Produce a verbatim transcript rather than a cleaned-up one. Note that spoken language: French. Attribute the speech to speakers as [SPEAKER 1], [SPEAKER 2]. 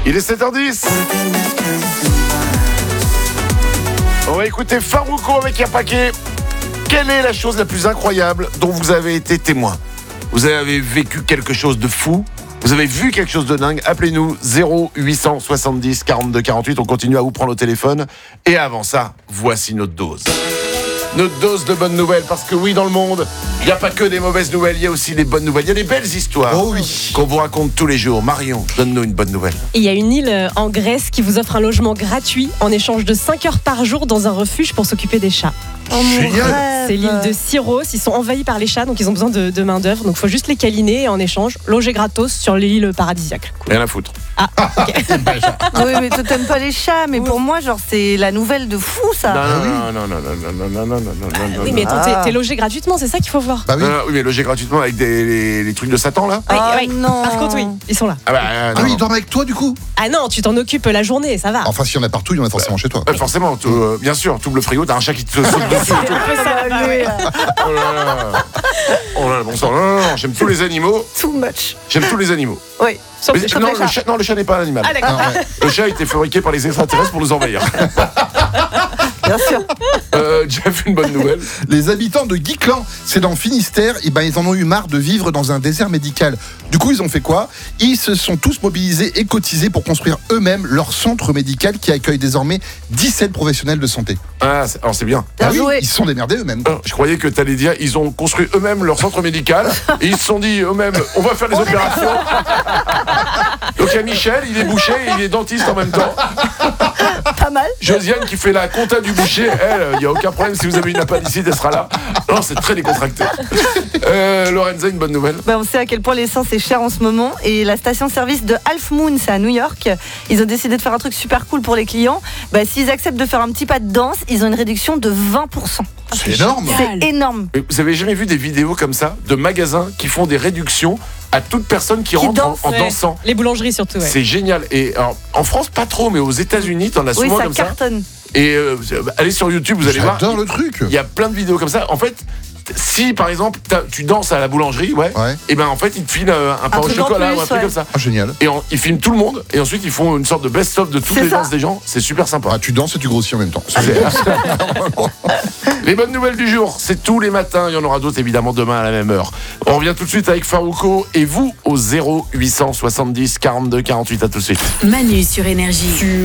[SPEAKER 1] Il est sept heures dix. On va écouter Farruko avec un paquet. Quelle est la chose la plus incroyable dont vous avez été témoin? Vous avez vécu quelque chose de fou? Vous avez vu quelque chose de dingue? Appelez-nous zéro huit cent soixante-dix quarante-deux quarante-huit. On continue à vous prendre au téléphone. Et avant ça, voici notre dose. Notre dose de bonnes nouvelles. Parce que oui, dans le monde, il n'y a pas que des mauvaises nouvelles, il y a aussi des bonnes nouvelles. Il y a des belles histoires
[SPEAKER 2] oh oui.
[SPEAKER 1] qu'on vous raconte tous les jours. Marion, donne-nous une bonne nouvelle.
[SPEAKER 3] Il y a une île en Grèce qui vous offre un logement gratuit en échange de cinq heures par jour dans un refuge pour s'occuper des chats.
[SPEAKER 2] Oh, génial.
[SPEAKER 3] C'est l'île de Syros. Ils sont envahis par les chats, donc ils ont besoin de, de main d'œuvre. Donc il faut juste les câliner et en échange loger gratos sur l'île paradisiaque.
[SPEAKER 1] Rien à foutre.
[SPEAKER 3] Ah, ok.
[SPEAKER 4] Oui, mais toi t'aimes pas les chats, mais pour moi, genre, c'est la nouvelle de fou, ça.
[SPEAKER 1] Non, non, non, non, non, non, non, non, non, non, non,
[SPEAKER 3] Oui,
[SPEAKER 1] non,
[SPEAKER 3] mais
[SPEAKER 1] non.
[SPEAKER 3] attends, t'es,
[SPEAKER 4] Ah.
[SPEAKER 3] t'es logé gratuitement, c'est ça qu'il faut voir.
[SPEAKER 2] Bah oui.
[SPEAKER 1] Non, non, oui, mais loger gratuitement avec des, les, les trucs de Satan, là.
[SPEAKER 3] Oui,
[SPEAKER 4] Ah,
[SPEAKER 3] oui.
[SPEAKER 4] non.
[SPEAKER 3] Par contre, oui, ils sont là.
[SPEAKER 1] Ah bah,
[SPEAKER 2] Ah
[SPEAKER 1] non.
[SPEAKER 2] oui, ils dorment avec toi du coup.
[SPEAKER 3] Ah non, tu t'en occupes la journée, ça va.
[SPEAKER 2] Enfin, s'il y en a partout, il y en a forcément chez toi.
[SPEAKER 1] Ouais, forcément, tout, euh, bien sûr, tout le frigo, t'as un chat qui te saute dessus.
[SPEAKER 3] C'est un peu ça, là-bas, ouais.
[SPEAKER 1] Oh là là. Oh là là, bon sang, non, non, non, j'aime tous les animaux.
[SPEAKER 4] Too much.
[SPEAKER 1] J'aime tous les animaux.
[SPEAKER 4] Oui.
[SPEAKER 3] Sauf,
[SPEAKER 1] Mais,
[SPEAKER 3] sauf
[SPEAKER 1] non,
[SPEAKER 3] les
[SPEAKER 1] le
[SPEAKER 3] chats.
[SPEAKER 1] chat, non, le chat n'est pas un animal.
[SPEAKER 3] Ah d'accord.
[SPEAKER 2] Ah, ouais.
[SPEAKER 1] Le chat a été fabriqué par les extraterrestres pour nous envahir.
[SPEAKER 4] Bien sûr.
[SPEAKER 1] Euh, Jeff, une bonne nouvelle.
[SPEAKER 2] Les habitants de Guiclan, c'est dans le Finistère, et ben ils en ont eu marre de vivre dans un désert médical. Du coup, ils ont fait quoi? Ils se sont tous mobilisés et cotisés pour construire eux-mêmes leur centre médical qui accueille désormais dix-sept professionnels de santé.
[SPEAKER 1] Ah, c'est, alors c'est bien.
[SPEAKER 4] Bien
[SPEAKER 2] Ah oui,
[SPEAKER 4] joué.
[SPEAKER 2] ils se sont démerdés eux-mêmes.
[SPEAKER 1] Alors, je croyais que t'allais dire, ils ont construit eux-mêmes leur centre médical et ils se sont dit eux-mêmes, on va faire les opérations. Donc il y a Michel, il est boucher et il est dentiste en même temps.
[SPEAKER 4] Pas mal.
[SPEAKER 1] Josiane qui fait la compta du boucher, elle, il n'y a aucun problème, si vous avez une appendicite, elle sera là. Non, c'est très décontracté. Euh, Lorenza, une bonne nouvelle.
[SPEAKER 4] Bah, on sait à quel point l'essence est chère en ce moment et la station-service de Half Moon, c'est à New York. Ils ont décidé de faire un truc super cool pour les clients. Bah, s'ils acceptent de faire un petit pas de danse, ils ont une réduction de vingt pour cent.
[SPEAKER 2] C'est énorme.
[SPEAKER 4] C'est énorme.
[SPEAKER 1] Mais vous avez jamais vu des vidéos comme ça de magasins qui font des réductions à toute personne qui,
[SPEAKER 4] Qui
[SPEAKER 1] rentre
[SPEAKER 4] danse,
[SPEAKER 1] en, en
[SPEAKER 3] Ouais.
[SPEAKER 1] dansant?
[SPEAKER 3] Les boulangeries surtout, ouais.
[SPEAKER 1] C'est génial. Et alors, en France, pas trop, mais aux États-Unis, t'en as
[SPEAKER 4] Oui,
[SPEAKER 1] souvent
[SPEAKER 4] ça
[SPEAKER 1] comme ça.
[SPEAKER 4] cartonne.
[SPEAKER 1] Et euh, allez sur YouTube, vous allez voir.
[SPEAKER 2] J'adore le truc.
[SPEAKER 1] Il y a plein de vidéos comme ça. En fait, si par exemple t'as- tu danses à la boulangerie, ouais,
[SPEAKER 2] Ouais.
[SPEAKER 1] et ben en fait ils te filent euh, un pain au
[SPEAKER 4] truc en
[SPEAKER 1] chocolat
[SPEAKER 4] plus,
[SPEAKER 1] ou un truc
[SPEAKER 4] ouais.
[SPEAKER 1] comme ça.
[SPEAKER 2] Ah, génial.
[SPEAKER 1] Et en- ils filment tout le monde et ensuite ils font une sorte de best-of de toutes
[SPEAKER 4] C'est
[SPEAKER 1] les
[SPEAKER 4] ça.
[SPEAKER 1] danses des gens. C'est super sympa.
[SPEAKER 2] Ah, tu danses et tu grossis en même temps.
[SPEAKER 1] Les bonnes nouvelles du jour, c'est tous les matins. Il y en aura d'autres évidemment demain à la même heure. On revient tout de suite avec Farruko et vous au zéro huit cent soixante-dix quarante-deux quarante-huit. À tout de suite.
[SPEAKER 5] Manu sur Énergie.